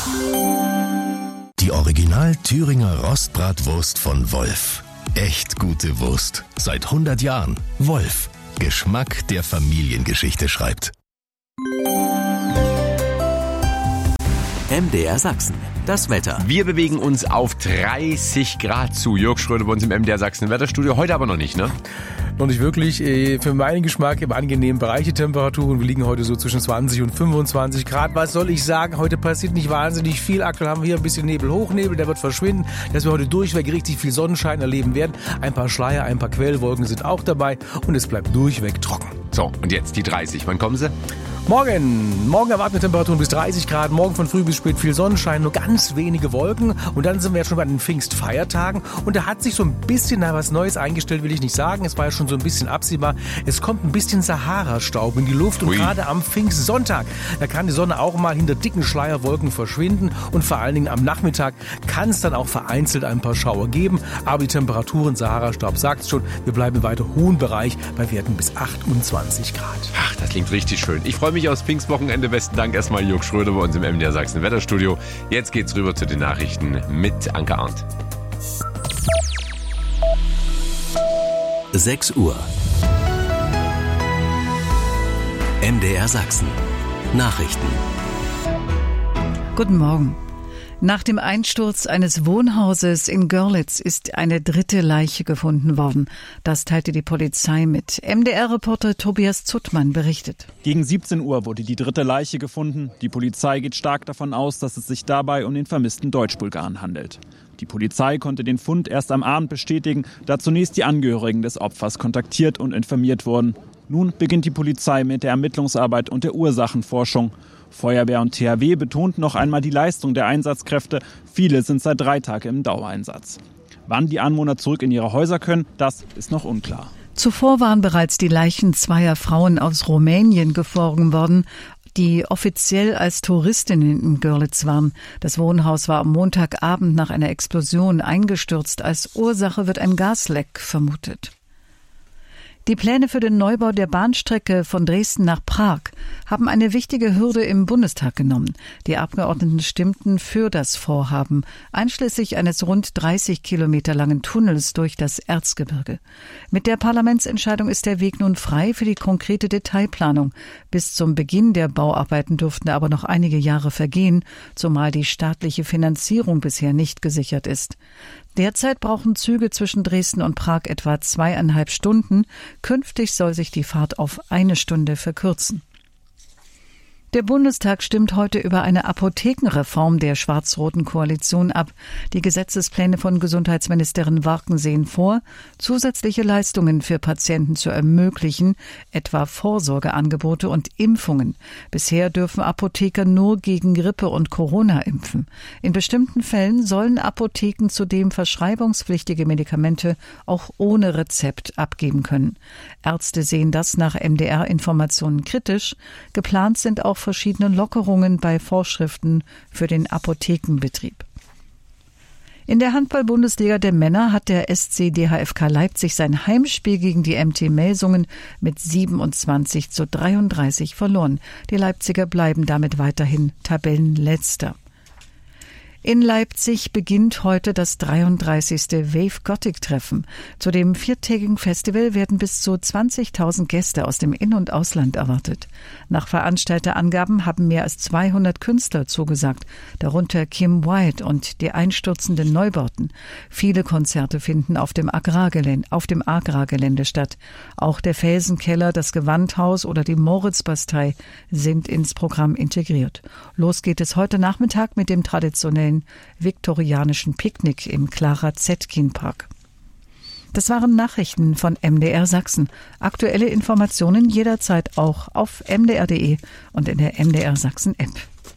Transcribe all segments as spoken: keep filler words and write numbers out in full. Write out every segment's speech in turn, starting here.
Die Original Thüringer Rostbratwurst von Wolf. Echt gute Wurst. Seit hundert Jahren. Wolf. Geschmack, der Familiengeschichte schreibt. M D R Sachsen. Das Wetter. Wir bewegen uns auf dreißig Grad zu. Jörg Schröder bei uns im M D R Sachsen Wetterstudio. Heute aber noch nicht, ne? Noch nicht wirklich. Für meinen Geschmack im angenehmen Bereich die Temperaturen. Wir liegen heute so zwischen zwanzig und fünfundzwanzig Grad. Was soll ich sagen? Heute passiert nicht wahnsinnig viel. Aktuell haben wir hier ein bisschen Nebel, Hochnebel. Der wird verschwinden. Dass wir heute durchweg richtig viel Sonnenschein erleben werden. Ein paar Schleier, ein paar Quellwolken sind auch dabei. Und es bleibt durchweg trocken. So, und jetzt die dreißig. Wann kommen sie? Morgen. Morgen erwarten wir Temperaturen bis dreißig Grad. Morgen von früh bis spät viel Sonnenschein, nur ganz wenige Wolken. Und dann sind wir ja schon bei den Pfingstfeiertagen. Und da hat sich so ein bisschen na, was Neues eingestellt, will ich nicht sagen. Es war ja schon so ein bisschen absehbar. Es kommt ein bisschen Sahara-Staub in die Luft. Und Ui. Gerade am Pfingstsonntag, da kann die Sonne auch mal hinter dicken Schleierwolken verschwinden. Und vor allen Dingen am Nachmittag kann es dann auch vereinzelt ein paar Schauer geben. Aber die Temperaturen, Sahara-Staub sagt es schon, wir bleiben im weiter hohen Bereich bei Werten bis achtundzwanzig Grad. Ach, das klingt richtig schön. Ich freue mich aufs Pfingstwochenende. Besten Dank erstmal Jörg Schröder bei uns im M D R Sachsen Wetterstudio. Jetzt geht's rüber zu den Nachrichten mit Anke Arndt. sechs Uhr. M D R Sachsen. Nachrichten. Guten Morgen. Nach dem Einsturz eines Wohnhauses in Görlitz ist eine dritte Leiche gefunden worden. Das teilte die Polizei mit. M D R-Reporter Tobias Zuttmann berichtet. Gegen siebzehn Uhr wurde die dritte Leiche gefunden. Die Polizei geht stark davon aus, dass es sich dabei um den vermissten Deutsch-Bulgaren handelt. Die Polizei konnte den Fund erst am Abend bestätigen, da zunächst die Angehörigen des Opfers kontaktiert und informiert wurden. Nun beginnt die Polizei mit der Ermittlungsarbeit und der Ursachenforschung. Feuerwehr und T H W betonten noch einmal die Leistung der Einsatzkräfte. Viele sind seit drei Tagen im Dauereinsatz. Wann die Anwohner zurück in ihre Häuser können, das ist noch unklar. Zuvor waren bereits die Leichen zweier Frauen aus Rumänien geborgen worden, die offiziell als Touristinnen in Görlitz waren. Das Wohnhaus war am Montagabend nach einer Explosion eingestürzt. Als Ursache wird ein Gasleck vermutet. Die Pläne für den Neubau der Bahnstrecke von Dresden nach Prag haben eine wichtige Hürde im Bundestag genommen. Die Abgeordneten stimmten für das Vorhaben, einschließlich eines rund dreißig Kilometer langen Tunnels durch das Erzgebirge. Mit der Parlamentsentscheidung ist der Weg nun frei für die konkrete Detailplanung. Bis zum Beginn der Bauarbeiten dürften aber noch einige Jahre vergehen, zumal die staatliche Finanzierung bisher nicht gesichert ist. Derzeit brauchen Züge zwischen Dresden und Prag etwa zweieinhalb Stunden. Künftig soll sich die Fahrt auf eine Stunde verkürzen. Der Bundestag stimmt heute über eine Apothekenreform der schwarz-roten Koalition ab. Die Gesetzespläne von Gesundheitsministerin Warken sehen vor, zusätzliche Leistungen für Patienten zu ermöglichen, etwa Vorsorgeangebote und Impfungen. Bisher dürfen Apotheker nur gegen Grippe und Corona impfen. In bestimmten Fällen sollen Apotheken zudem verschreibungspflichtige Medikamente auch ohne Rezept abgeben können. Ärzte sehen das nach M D R-Informationen kritisch. Geplant sind auch verschiedene Lockerungen bei Vorschriften für den Apothekenbetrieb. In der Handball-Bundesliga der Männer hat der S C D H F K Leipzig sein Heimspiel gegen die M T Melsungen mit siebenundzwanzig zu dreiunddreißig verloren. Die Leipziger bleiben damit weiterhin Tabellenletzter. In Leipzig beginnt heute das dreiunddreißigste Wave Gothic Treffen. Zu dem viertägigen Festival werden bis zu zwanzigtausend Gäste aus dem In- und Ausland erwartet. Nach Veranstalterangaben haben mehr als zweihundert Künstler zugesagt, darunter Kim Wilde und die einstürzenden Neubauten. Viele Konzerte finden auf dem Agrargelände, auf dem Agrargelände statt. Auch der Felsenkeller, das Gewandhaus oder die Moritzbastei sind ins Programm integriert. Los geht es heute Nachmittag mit dem traditionellen viktorianischen Picknick im Clara-Zetkin-Park. Das waren Nachrichten von M D R Sachsen. Aktuelle Informationen jederzeit auch auf m d r punkt d e und in der M D R Sachsen App.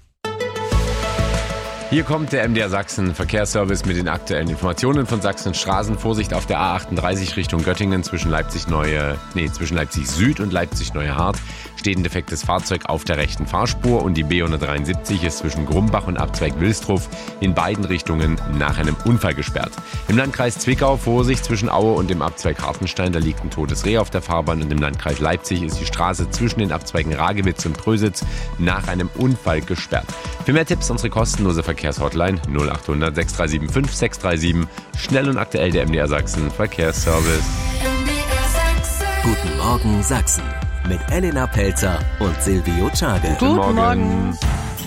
Hier kommt der M D R Sachsen Verkehrsservice mit den aktuellen Informationen von Sachsen. Straßenvorsicht auf der A achtunddreißig Richtung Göttingen zwischen Leipzig Neue, nee, zwischen Leipzig Süd und Leipzig Neue Hart. steht ein defektes Fahrzeug auf der rechten Fahrspur und die B hundertdreiundsiebzig ist zwischen Grumbach und Abzweig Wilsdruf in beiden Richtungen nach einem Unfall gesperrt. Im Landkreis Zwickau Vorsicht zwischen Aue und dem Abzweig Hartenstein, da liegt ein totes Reh auf der Fahrbahn, und im Landkreis Leipzig ist die Straße zwischen den Abzweigen Ragewitz und Trösitz nach einem Unfall gesperrt. Für mehr Tipps unsere kostenlose Verkehrshotline null acht hundert sechs drei sieben fünf sechs drei sieben. Schnell und aktuell der M D R Sachsen Verkehrsservice. Guten Morgen Sachsen mit Elena Pelzer und Silvio Czage. Guten Morgen.